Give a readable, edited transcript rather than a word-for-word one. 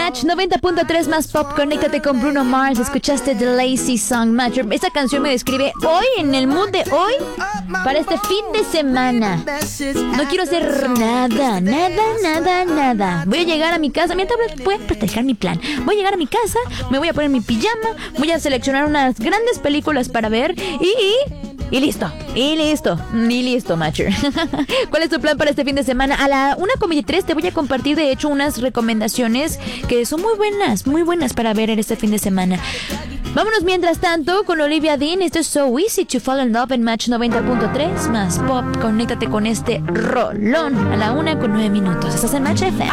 Match 90.3 más pop. Conéctate con Bruno Mars. Escuchaste The Lazy Song Match. Esta canción me describe hoy, en el mood de hoy, para este fin de semana. No quiero hacer nada. Voy a llegar a mi casa. Mira, voy a proteger mi plan. Voy a llegar a mi casa, me voy a poner mi pijama, voy a seleccionar unas grandes películas para ver y listo, Matcher. ¿Cuál es tu plan para este fin de semana? A la 1:23 te voy a compartir, de hecho, unas recomendaciones que son muy buenas para ver en este fin de semana. Vámonos mientras tanto con Olivia Dean. Esto es So Easy to Fall in Love en Match 90.3 más pop. Conéctate con este rolón a la 1:09. Estás en Match FM.